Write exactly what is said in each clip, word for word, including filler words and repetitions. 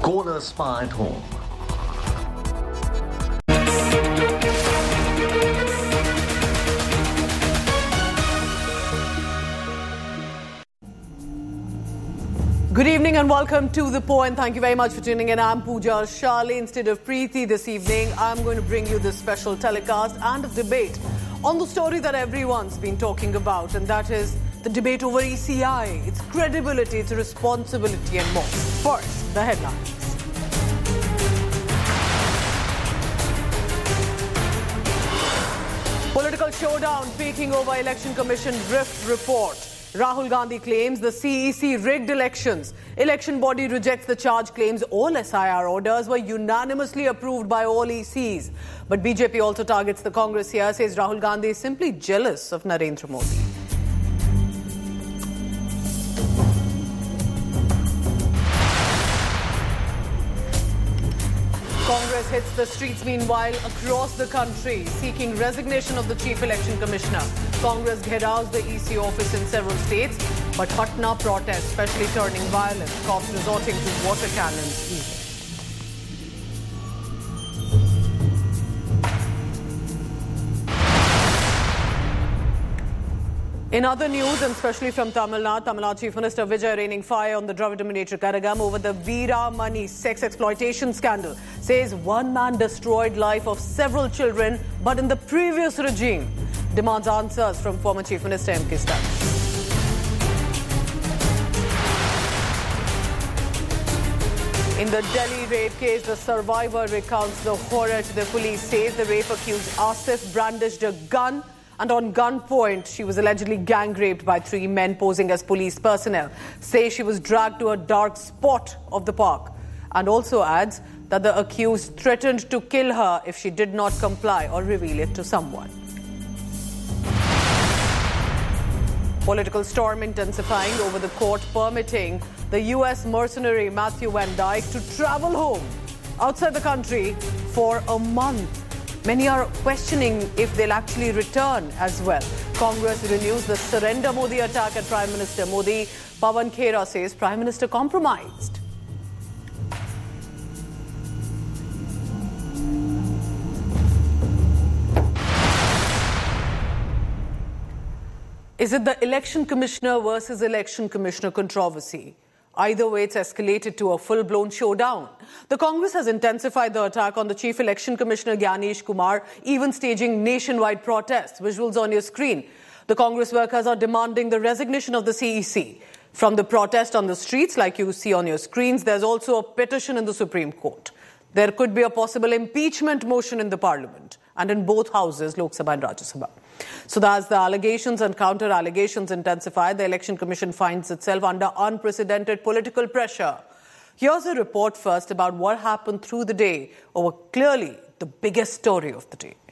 Corner Spa at Home. Good evening and welcome to The Po, and thank you very much for tuning in. I'm Pooja Shali. Instead of Preeti this evening, I'm going to bring you this special telecast and a debate on the story that everyone's been talking about, and that is the debate over E C I, its credibility, its responsibility and more. First, the headlines. Political showdown peaking over Election Commission rift report. Rahul Gandhi claims the C E C rigged elections. Election body rejects the charge, claims all S I R orders were unanimously approved by all E Cs. But B J P also targets the Congress here, says Rahul Gandhi is simply jealous of Narendra Modi. Congress hits the streets meanwhile across the country, seeking resignation of the Chief Election Commissioner. Congress gherows the E C office in several states, but Patna protests, especially turning violent, cops resorting to water cannons even. In other news, and especially from Tamil Nadu, Tamil Nadu Chief Minister Vijay raining fire on the Dravidaminator Karagam over the Veera Money sex exploitation scandal. Says one man destroyed life of several children, but in the previous regime. Demands answers from former Chief Minister M K Stalin. In the Delhi rape case, the survivor recounts the horror to the police. Says the rape accused Asif brandished a gun, and on gunpoint, she was allegedly gang raped by three men posing as police personnel. Says she was dragged to a dark spot of the park, and also adds that the accused threatened to kill her if she did not comply or reveal it to someone. Political storm intensifying over the court permitting the U S mercenary Matthew Van Dyke to travel home outside the country for a month. Many are questioning if they'll actually return as well. Congress renews the surrender Modi attack at Prime Minister Modi. Pawan Khera says Prime Minister compromised. Is it the election commissioner versus election commissioner controversy? Either way, it's escalated to a full-blown showdown. The Congress has intensified the attack on the Chief Election Commissioner Gyanesh Kumar, even staging nationwide protests. Visuals on your screen. The Congress workers are demanding the resignation of the C E C. From the protest on the streets, like you see on your screens, there's also a petition in the Supreme Court. There could be a possible impeachment motion in the Parliament and in both houses, Lok Sabha and Rajya Sabha. So as the allegations and counter-allegations intensify, the Election Commission finds itself under unprecedented political pressure. Here's a report first about what happened through the day over clearly the biggest story of the day.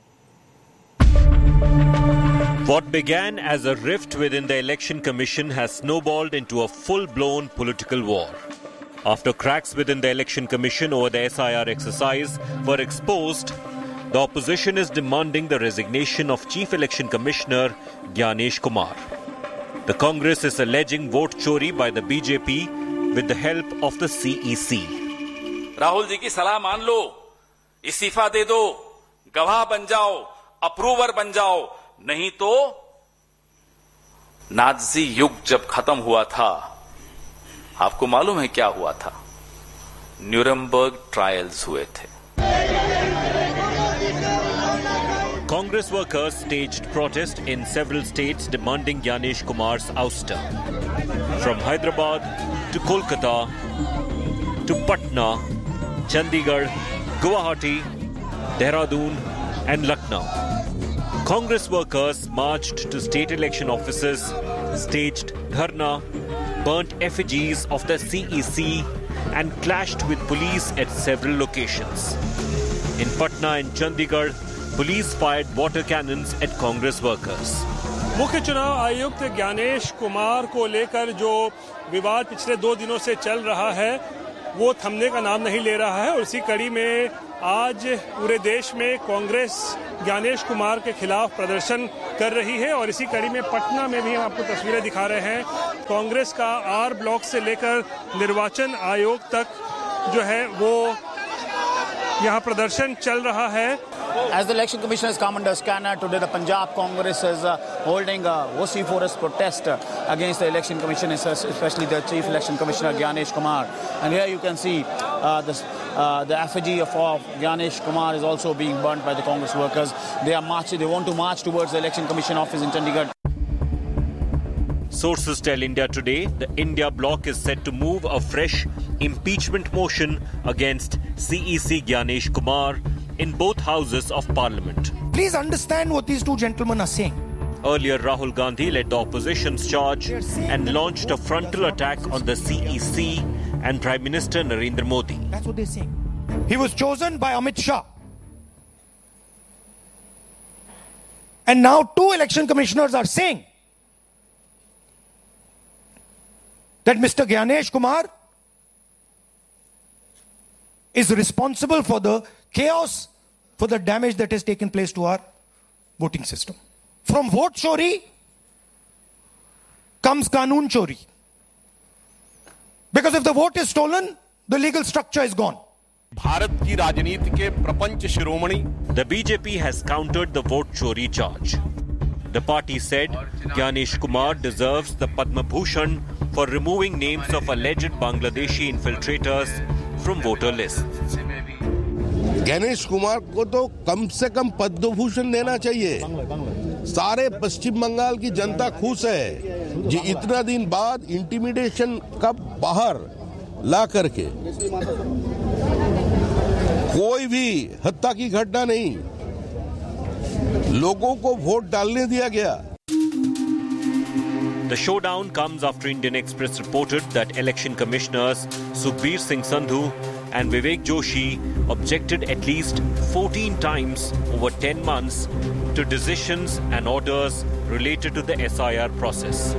What began as a rift within the Election Commission has snowballed into a full-blown political war. After cracks within the Election Commission over the S I R exercise were exposed, the opposition is demanding the resignation of Chief Election Commissioner Gyanesh Kumar. The Congress is alleging vote chori by the B J P with the help of the C E C. Rahul ji की सलाह मान लो, इस्तीफा दे दो, गवाह बन जाओ, approver बन जाओ, नहीं तो नाज़ी युग जब खत्म हुआ था, आपको मालूम है क्या हुआ था? न्यूरमबर्ग ट्रायल्स हुए थे. Congress workers staged protest in several states demanding Gyanesh Kumar's ouster. From Hyderabad to Kolkata to Patna, Chandigarh, Guwahati, Dehradun and Lucknow. Congress workers marched to state election offices, staged dharna, burnt effigies of the C E C and clashed with police at several locations. In Patna and Chandigarh, police fired water cannons at Congress workers. मुख्य चुनाव आयुक्त ज्ञानेश कुमार को लेकर जो विवाद पिछले दो दिनों से चल रहा है वो थमने का नाम नहीं ले रहा है और इसी कड़ी में आज पूरे देश में कांग्रेस ज्ञानेश कुमार के खिलाफ प्रदर्शन कर रही है और इसी कड़ी में पटना में भी हम आपको तस्वीरें दिखा रहे हैं. कांग्रेस का आर ब्लॉक से लेकर निर्वाचन आयोग तक जो है वो यहाँ प्रदर्शन चल रहा है. As the election commission has come under scanner today, the Punjab Congress is uh, holding a vociferous protest uh, against the election commission, especially the chief election commissioner Gyanesh Kumar. And here you can see uh, this, uh, the effigy of, of Gyanesh Kumar is also being burnt by the Congress workers. They are marching. They want to march towards the election commission office in Chandigarh. Sources tell India Today the India bloc is set to move a fresh impeachment motion against C E C Gyanesh Kumar in both houses of parliament. Please understand what these two gentlemen are saying. Earlier, Rahul Gandhi led the opposition's charge and launched a frontal attack on the C E C and Prime Minister Narendra Modi. That's what they're saying. He was chosen by Amit Shah. And now two election commissioners are saying that Mister Gyanesh Kumar is responsible for the chaos, for the damage that has taken place to our voting system. From vote chori comes Kanun chori. Because if the vote is stolen, the legal structure is gone. Bharat की राजनीति के प्रपंच शिरोमणि. The B J P has countered the vote chori charge. The party said Gyanesh Kumar deserves the Padma Bhushan for removing names of alleged Bangladeshi infiltrators from voter lists. Ganesh Kumar को तो कम से कम पद्म भूषण देना चाहिए. सारे पश्चिम बंगाल की जनता खुश है जी इतना दिन बाद इंटिमिडेशन का बाहर ला करके कोई भी हत्या की घटना नहीं, लोगों को वोट डालने दिया गया. The showdown comes after Indian Express reported that election commissioners Sukhbir Singh Sandhu and Vivek Joshi objected at least fourteen times over ten months to decisions and orders related to the S I R process.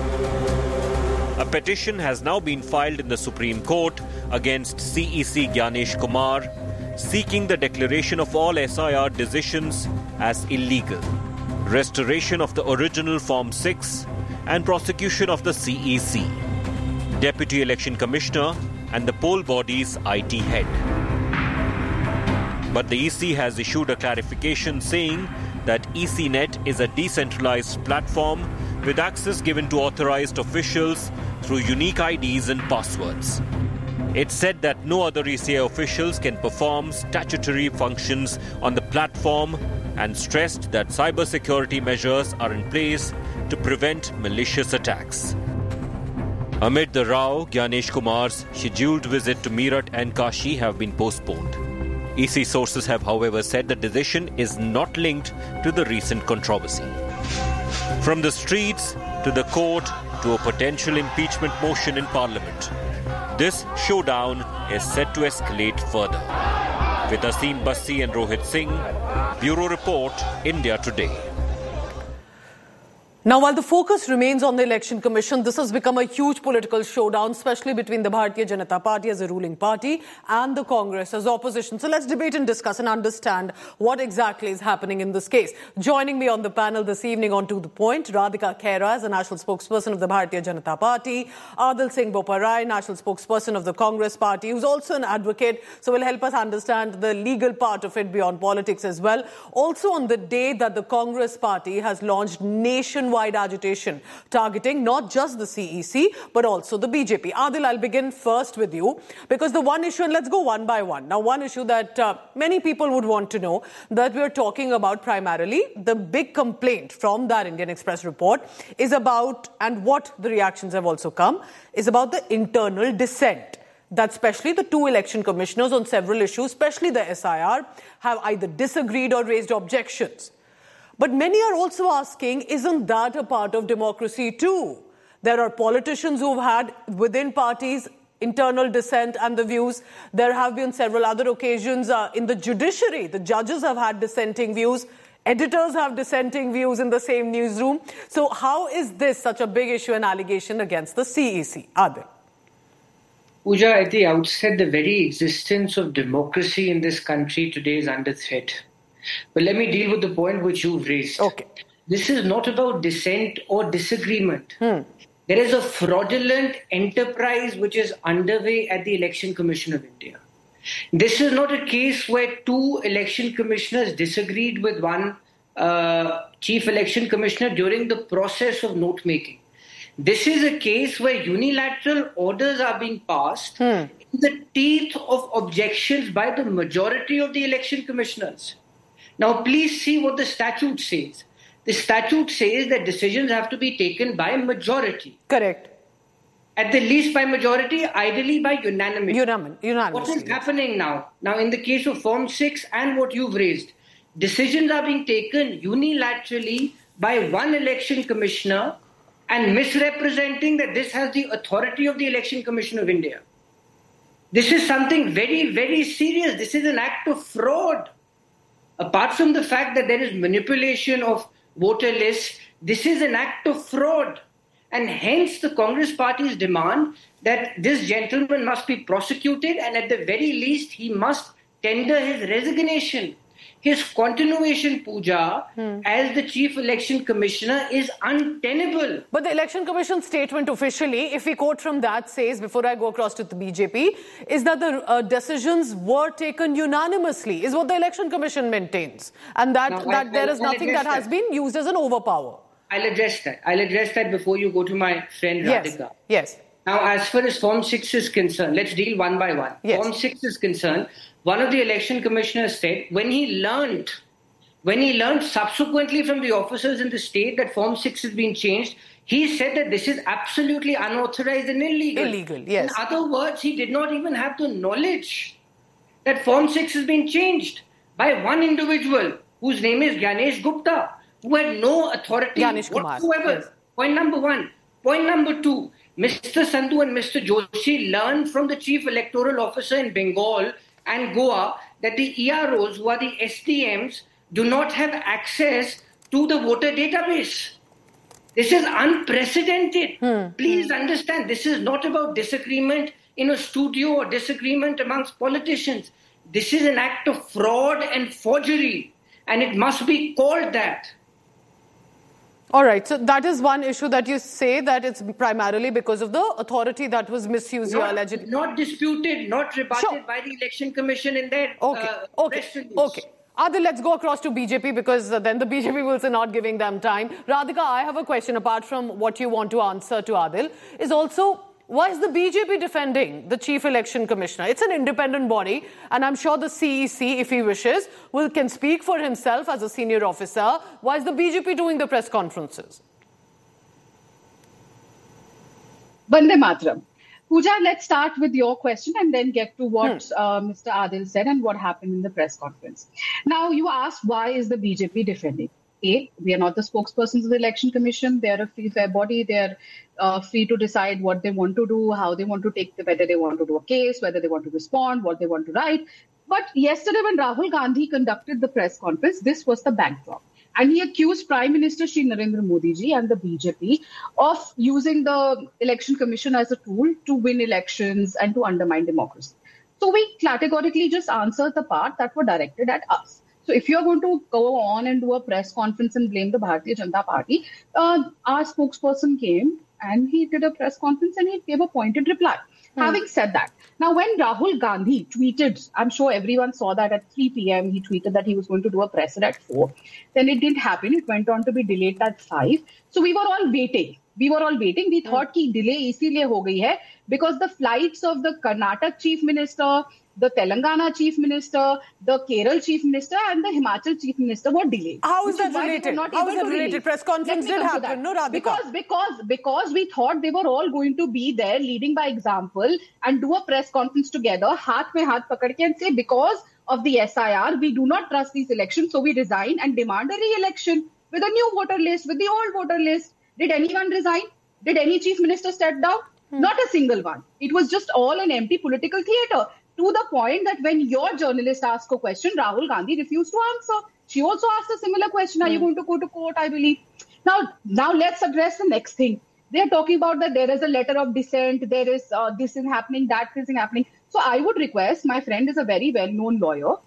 A petition has now been filed in the Supreme Court against C E C Gyanesh Kumar, seeking the declaration of all S I R decisions as illegal, restoration of the original Form six, and prosecution of the C E C, Deputy Election Commissioner, and the poll body's I T head. But the E C has issued a clarification saying that ECNet is a decentralized platform with access given to authorized officials through unique I Ds and passwords. It said that no other E C I officials can perform statutory functions on the platform and stressed that cybersecurity measures are in place to prevent malicious attacks. Amid the row, Gyanesh Kumar's scheduled visit to Meerut and Kashi have been postponed. E C sources have, however, said the decision is not linked to the recent controversy. From the streets to the court to a potential impeachment motion in Parliament, this showdown is set to escalate further. With Aseem Bassi and Rohit Singh, Bureau Report, India Today. Now, while the focus remains on the Election Commission, this has become a huge political showdown, especially between the Bharatiya Janata Party as a ruling party and the Congress as opposition. So let's debate and discuss and understand what exactly is happening in this case. Joining me on the panel this evening on To The Point, Radhika Khera as the national spokesperson of the Bharatiya Janata Party, Adil Singh Boparai, national spokesperson of the Congress Party, who's also an advocate, so will help us understand the legal part of it beyond politics as well. Also on the day that the Congress Party has launched nationwide wide agitation targeting not just the C E C but also the B J P. Adil, I'll begin first with you because the one issue, and let's go one by one. Now, one issue that uh, many people would want to know that we're talking about primarily, the big complaint from that Indian Express report is about, and what the reactions have also come, is about the internal dissent. That especially the two election commissioners on several issues, especially the S I R, have either disagreed or raised objections. But many are also asking, isn't that a part of democracy too? There are politicians who've had within parties internal dissent and the views. There have been several other occasions uh, in the judiciary. The judges have had dissenting views. Editors have dissenting views in the same newsroom. So how is this such a big issue and allegation against the C E C? Adil. Pooja, at the outset, the very existence of democracy in this country today is under threat. But let me deal with the point which you've raised. Okay. This is not about dissent or disagreement. Hmm. There is a fraudulent enterprise which is underway at the Election Commission of India. This is not a case where two election commissioners disagreed with one uh, chief election commissioner during the process of note making. This is a case where unilateral orders are being passed hmm. in the teeth of objections by the majority of the election commissioners. Now, please see what the statute says. The statute says that decisions have to be taken by majority. Correct. At the least by majority, ideally by unanimity. Unanim- unanimity. What is happening now? Now, in the case of Form six and what you've raised, decisions are being taken unilaterally by one election commissioner and misrepresenting that this has the authority of the Election Commission of India. This is something very, very serious. This is an act of fraud. Apart from the fact that there is manipulation of voter lists, this is an act of fraud. And hence the Congress party's demand that this gentleman must be prosecuted and at the very least he must tender his resignation. His continuation, Pooja, hmm. as the Chief Election Commissioner is untenable. But the Election Commission statement officially, if we quote from that, says, before I go across to the B J P, is that the uh, decisions were taken unanimously, is what the Election Commission maintains. And that, now, that I, there I, is nothing that, that has been used as an overpower. I'll address that. I'll address that before you go to my friend yes. Radhika. Yes. Now, as far as Form six is concerned, let's deal one by one. Yes. Form six is concerned, one of the election commissioners said when he learned, when he learned subsequently from the officers in the state that Form six has been changed, he said that this is absolutely unauthorized and illegal. Illegal, yes. In other words, he did not even have the knowledge that Form six has been changed by one individual whose name is Gyanesh Gupta, who had no authority Gyanesh Kumar, whatsoever. yes. Point number one. Point number two, Mister Sandhu and Mister Joshi learned from the Chief Electoral Officer in Bengal and Goa that the E R Os, who are the S D Ms, do not have access to the voter database. This is unprecedented. Hmm. Please understand, this is not about disagreement in a studio or disagreement amongst politicians. This is an act of fraud and forgery, and it must be called that. All right, so that is one issue that you say that it's primarily because of the authority that was misused Not, allegedly. Not disputed, not rebutted sure. by the Election Commission in their okay. uh, okay. press release. Okay. Adil, let's go across to B J P because uh, then the B J P will say not giving them time. Radhika, I have a question apart from what you want to answer to Adil. Is also, why is the B J P defending the Chief Election Commissioner? It's an independent body, and I'm sure the C E C, if he wishes, will can speak for himself as a senior officer. Why is the B J P doing the press conferences? Vande Mataram. Pooja, let's start with your question and then get to what hmm. uh, Mister Adil said and what happened in the press conference. Now, you asked why is the B J P defending? A, we are not the spokespersons of the Election Commission. They are a free, fair body. They are uh, free to decide what they want to do, how they want to take, the, whether they want to do a case, whether they want to respond, what they want to write. But yesterday when Rahul Gandhi conducted the press conference, this was the backdrop. And he accused Prime Minister Shri Narendra Modi ji and the B J P of using the Election Commission as a tool to win elections and to undermine democracy. So we categorically just answered the part that were directed at us. So if you're going to go on and do a press conference and blame the Bharatiya Janata Party, uh, our spokesperson came and he did a press conference and he gave a pointed reply. Hmm. Having said that, now when Rahul Gandhi tweeted, I'm sure everyone saw that at three p.m. he tweeted that he was going to do a presser at four. Then it didn't happen. It went on to be delayed at five. So we were all waiting. We were all waiting. We thought कि delay इसीलिए हो गई है because the flights of the Karnataka Chief Minister, the Telangana Chief Minister, the Kerala Chief Minister and the Himachal Chief Minister were delayed. How is that related? How is that related? Press conference did happen, no, Radhika? Because, because, because we thought they were all going to be there leading by example and do a press conference together, haath mein haath pakad ke and say because of the S I R, we do not trust these elections, so we resign and demand a re-election with a new voter list, with the old voter list. Did anyone resign? Did any Chief Minister step down? Hmm. Not a single one. It was just all an empty political theatre. To the point that when your journalist asked a question, Rahul Gandhi refused to answer. She also asked a similar question. Are mm. you going to go to court, I believe? Now, now let's address the next thing. They're talking about that there is a letter of dissent, there is uh, this is happening, that is happening. So I would request, my friend is a very well-known lawyer.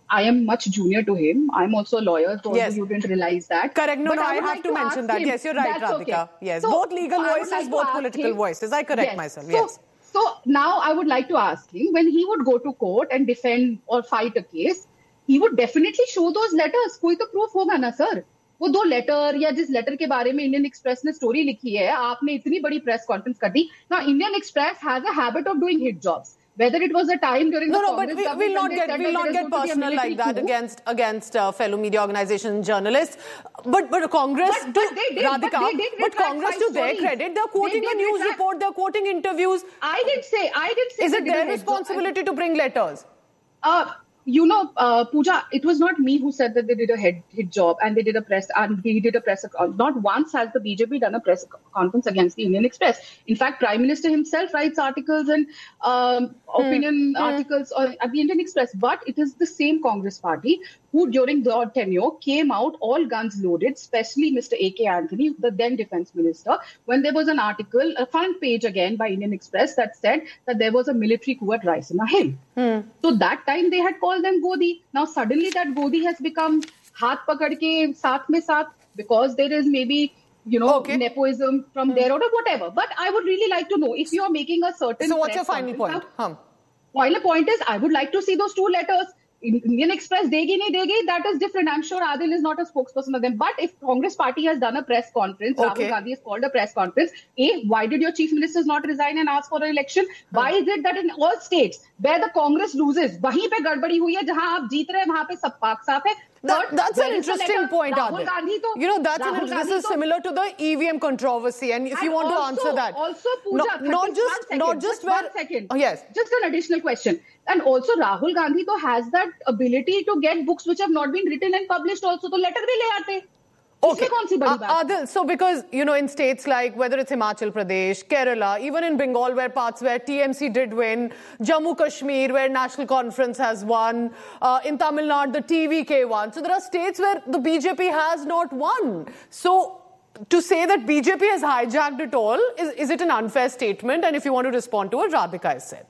I am much junior to him. I'm also a lawyer, so Yes. you didn't realize that. Correct. No, But no, I, would have like to mention ask that. him- Yes, you're right, That's Radhika. okay. Yes, So, both legal I would voices, like to both ask political him- voices. I correct Yes. myself. So, Yes. So now I would like to ask him, when he would go to court and defend or fight a case, he would definitely show those letters. कोई तो proof होगा ना sir? वो दो letter या जिस letter के बारे में इंडियन एक्सप्रेस ने स्टोरी लिखी है, आपने इतनी बड़ी प्रेस कॉन्फ्रेंस कर दी. Now Indian Express has a habit of doing hit jobs. Whether it was a time during No, the no, but Congress we, government we'll not when they get said we'll that not there get is going to be a personal like military that coup. against against uh, fellow media organizations and journalists. But but Congress, But- to but they did- but Radhika, they did but retract Congress five to their stories. credit, they're quoting They a did news retract- report, they're quoting interviews. I did say, I did say. Is they it did a their hit job. responsibility to bring letters? Uh, you know, uh, Pooja, it was not me who said that they did a hit, hit job and they did a press, and he did a press, not once has the B J P done a press conference against the Indian Express. In fact, Prime Minister himself writes articles and um, opinion Hmm. articles on, at the Indian Express. But it is the same Congress party who during their tenure came out all guns loaded, especially Mister A K Anthony, the then defense minister, when there was an article, a front page again by Indian Express that said that there was a military coup at Raisina Hill. Hmm. So that time they had called them Godi. Now suddenly that Godi has become haath pakad ke saath mein saath because there is maybe, you know, Okay. nepotism from there or whatever. But I would really like to know if you are making a certain. So what's your press final conference- point? Hum. Final point is I would like to see those two letters. Indian Express degi nahi degi, that is different. I'm sure Adil is not a spokesperson of them. But if Congress party has done a press conference, Okay. Rahul Gandhi has called a press conference, A, why did your chief ministers not resign and ask for an election? Why is it that in all states where the Congress loses, wahi pe gadbadi hui hai, jahan aap jeet rahe hain, wahan pe sab paak saaf hai. That, Third, that's an there is a interesting letter, point, Rahul Adil. Gandhi to, You know, that's an Rahul inter- this Gandhi is to- similar to the E V M controversy, and if you And want to also- answer that, Also, Pooja, not, not one just second, not just where. one second. Oh, yes. Just an additional question. And also, Rahul Gandhi though has that ability to get books which have not been written and published also. तो letter भी ले आते. Okay. इसमें कौन सी बड़ी Uh, बात है? Adil, so because, you know, in states like whether it's Himachal Pradesh, Kerala, even in Bengal where parts where T M C did win, Jammu Kashmir where National Conference has won, uh, in Tamil Nadu the T V K won. So there are states where the B J P has not won. So to say that B J P has hijacked it all, is, is it an unfair statement? And if you want to respond to it, Radhika has said.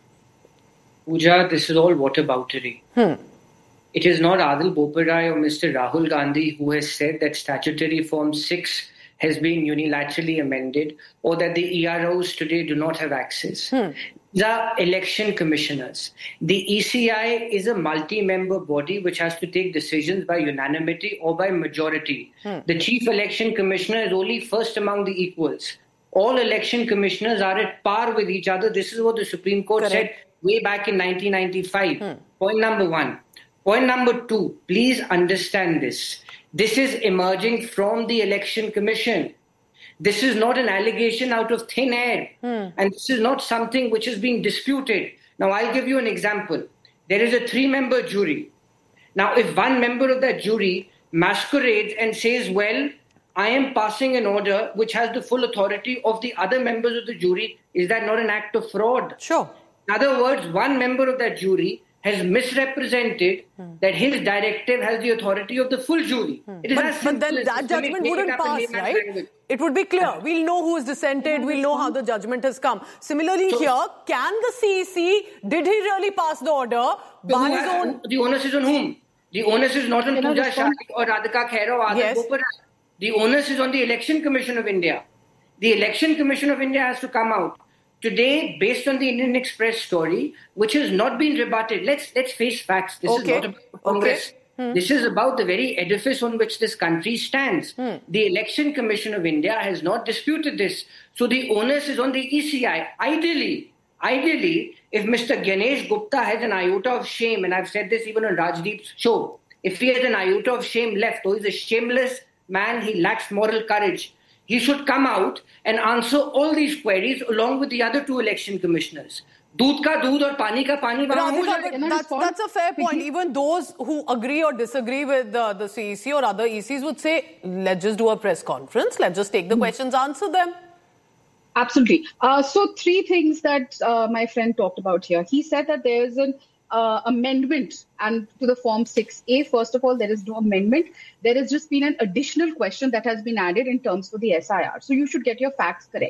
Pooja, this is all whataboutery. Hmm. It is not Adil Boparai or Mister Rahul Gandhi who has said that statutory form six has been unilaterally amended or that the E R Os today do not have access. Hmm. These are election commissioners. The E C I is a multi-member body which has to take decisions by unanimity or by majority. Hmm. The chief election commissioner is only first among the equals. All election commissioners are at par with each other. This is what the Supreme Court Correct. said way back in nineteen ninety-five. Hmm. Point number one. Point number two, please understand this. This is emerging from the Election Commission. This is not an allegation out of thin air. Hmm. And this is not something which is being disputed. Now, I'll give you an example. There is a three-member jury. Now, if one member of that jury masquerades and says, well, I am passing an order which has the full authority of the other members of the jury, is that not an act of fraud? Sure. In other words, one member of that jury has misrepresented Hmm. that his directive has the authority of the full jury. It is But, as but simple then as that this. Let me judgment take it wouldn't up in pass, layman's right? language. It would be clear. We'll know who is dissented. We'll know how the judgment has come. Similarly So- here, can the C E C, did he really pass the order So by who his has- own... The onus is on whom? The onus is not on Can I Pooja respond? Shah or Radhika Khera or Adil Yes. Boparai. The onus is on the Election Commission of India. The Election Commission of India has to come out. Today, based on the Indian Express story, which has not been rebutted, let's let's face facts. This Okay. is not about Congress. Okay. This is about the very edifice on which this country stands. The Election Commission of India has not disputed this. So the onus is on the E C I. Ideally, ideally, if Mister Ganesh Gupta has an iota of shame, and I've said this even on Rajdeep's show, if he has an iota of shame left, or he's a shameless man, he lacks moral courage, he should come out and answer all these queries along with the other two election commissioners. दूध का दूध और पानी का पानी वहाँ हो Radhika, जाएगा. but Can I that's, respond? that's a fair point. Quickly? Even those who agree or disagree with uh, the C E C or other E Cs would say, let's just do a press conference. Let's just take the questions, answer them. Absolutely. Uh, so three things that uh, my friend talked about here. He said that there is an uh, amendment and to the Form six A. First of all, there is no amendment. There has just been an additional question that has been added in terms for the S I R. So you should get your facts correct.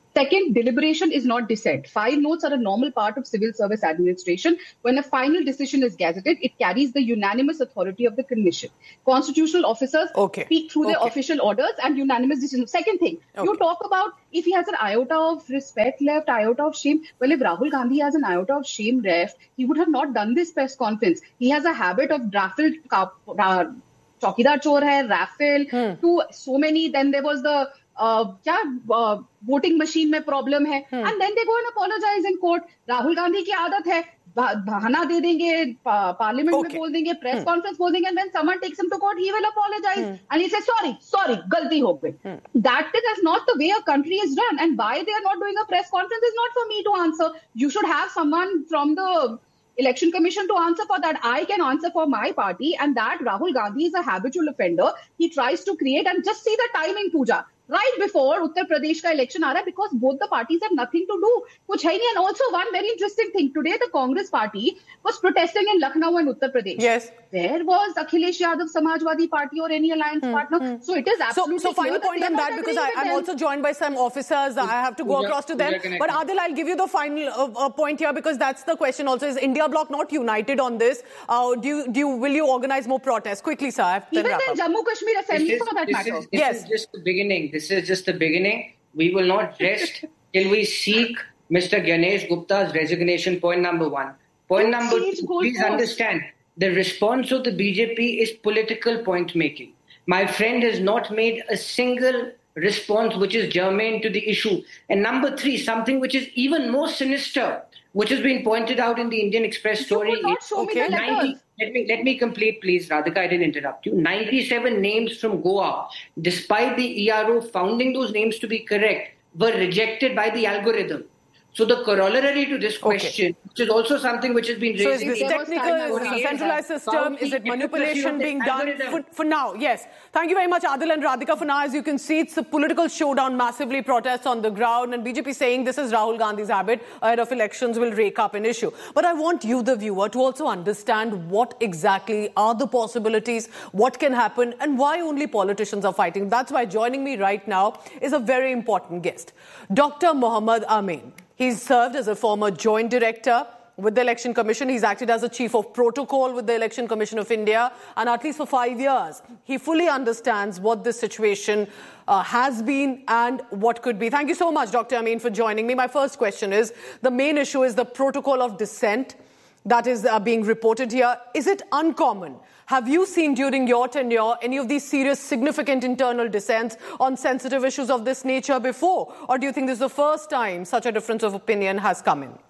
Second, deliberation is not dissent. Five notes are a normal part of civil service administration. When a final decision is gazetted, it carries the unanimous authority of the commission. Constitutional officers okay. speak through okay. their official orders and unanimous decisions. Second thing, okay. you talk about if he has an iota of respect left, iota of shame. Well, if Rahul Gandhi has an iota of shame left, he would have not done this press conference. He has a habit of raffle, uh, Chaukidar Chor hai, raffle, hmm. to so many. Then there was the Uh, क्या voting uh, machine में problem है and then they go and apologise in court. Rahul Gandhi की आदत है बहाना दे देंगे, parliament okay. में बोल देंगे, प्रेस कॉन्फ्रेंस बोल देंगे, and then someone takes him to court, he will apologise and he से सॉरी सॉरी गलती हो गई. That is not the way a country is run, and why they are not doing a press conference is not for me to answer. You should have someone from the Election Commission to answer for that. I can answer for my party, and that Rahul Gandhi is a habitual offender. He tries to create, and just see the timing, Pooja. Right before Uttar Pradesh ka election aa raha hai, because both the parties have nothing to do. Kuch hai nahi. And also one very interesting thing. Today the Congress party was protesting in Lucknow and Uttar Pradesh. Yes. Where was Akhilesh Yadav Samajwadi Party or any alliance hmm. partner? Hmm. So it is absolutely So, so final point on that, because I, I'm also joined by some officers. I have to go Pooja, across to them. But Adil, I'll give you the final uh, uh, point here, because that's the question also. Is India Bloc not united on this? Uh, do you, do you, will you organize more protests? Quickly, sir. I have to Even in Jammu Kashmir Assembly, is, for that this matter. Is, this yes. is just the beginning. This is just the beginning. We will not rest till we seek Mister Ganesh Gupta's resignation. Point number one. Point number two, please understand, the response of the B J P is political point making. My friend has not made a single response which is germane to the issue. And number three, something which is even more sinister, which has been pointed out in the Indian Express story. You not show okay. me the ninety, let me let me complete, please, Radhika. I didn't interrupt you. ninety-seven names from Goa, despite the E R O founding those names to be correct, were rejected by the algorithm. So the corollary to this question, okay. which is also something which has been raised. So is this technical, is this a centralized system? Is it manipulation being done? For, for now, yes. Thank you very much, Adil and Radhika. For now, as you can see, it's a political showdown, massively protests on the ground, and B J P saying this is Rahul Gandhi's habit ahead of elections will rake up an issue. But I want you, the viewer, to also understand what exactly are the possibilities, what can happen, and why only politicians are fighting. That's why joining me right now is a very important guest, Doctor Mohammad Amin. He's served as a former joint director with the Election Commission. He's acted as a chief of protocol with the Election Commission of India. And at least for five years, he fully understands what this situation uh, has been and what could be. Thank you so much, Doctor Amin, for joining me. My first question is, the main issue is the protocol of dissent that is uh, being reported here. Is it uncommon? Have you seen during your tenure any of these serious, significant internal dissents on sensitive issues of this nature before? Or do you think this is the first time such a difference of opinion has come in?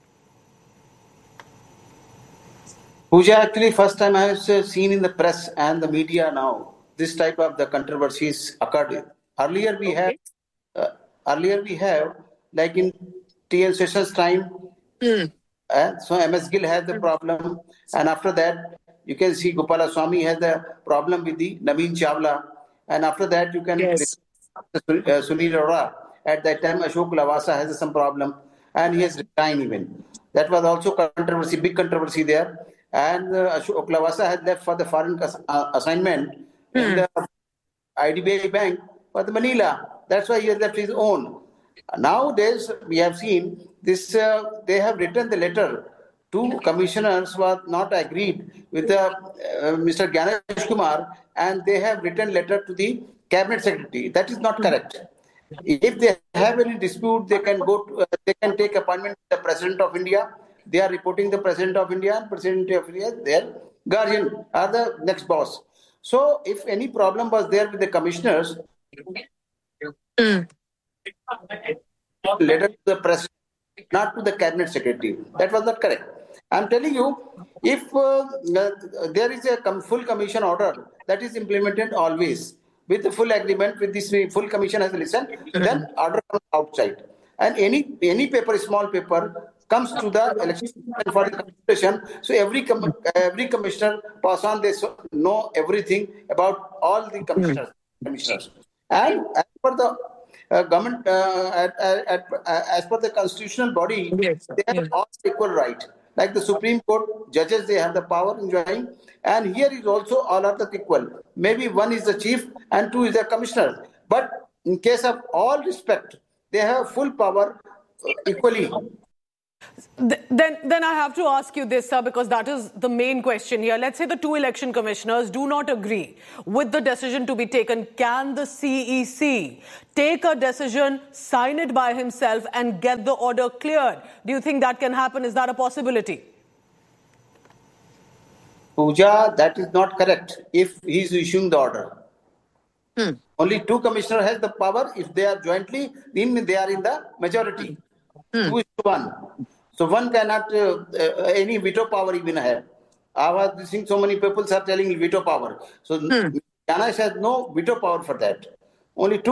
Pooja, actually first time I have seen in the press and the media now, this type of the controversies occurred. Earlier we okay. have, uh, earlier we have, like in T N Sessions time, mm. uh, so M S Gill had the problem, and after that, you can see Gopala Swamy has the problem with the Naveen Chawla. And after that, you can yes. uh, Sunil Arora. At that time, Ashok Lavasa has some problem. And he has resigned even. That was also controversy, big controversy there. And uh, Ashok Lavasa had left for the foreign uh, assignment hmm. in the I D B I Bank for the Manila. That's why he has left his own. Nowadays, we have seen this, uh, they have written the letter. Two commissioners were not agreed with uh, uh, Mister Ganesh Kumar, and they have written letter to the cabinet secretary. That is not correct. If they have any dispute, they can go. To, uh, they can take appointment with the President of India. They are reporting the President of India and President of India. Their guardian are the next boss. So, if any problem was there with the commissioners, mm. letter to the President, not to the cabinet secretary. That was not correct. I'm telling you, if uh, there is a com- full commission order that is implemented always with the full agreement with this full commission has listened, mm-hmm. then order comes outside. And any any paper, small paper, comes to the election for the consultation. So every com- every commissioner pass on, they know everything about all the commissioners. Mm-hmm. commissioners. And as per the uh, government, uh, at, at, at, uh, as per the constitutional body, yes. they have yes. all equal right. Like the Supreme Court judges, they have the power enjoying, and here is also all are the equal. Maybe one is the chief and two is the commissioner. But in case of all respect, they have full power uh, equally. Then, then I have to ask you this, sir, because that is the main question here. Let's say the two election commissioners do not agree with the decision to be taken. Can the C E C take a decision, sign it by himself and get the order cleared? Do you think that can happen? Is that a possibility? Pooja, that is not correct if he is issuing the order. Hmm. Only two commissioners has the power. If they are jointly, then they are in the majority. Hmm. Two is to one. So one cannot, uh, uh, any veto power even have. I was seeing so many people are telling veto power. So hmm. Ganesh has no veto power for that. Only two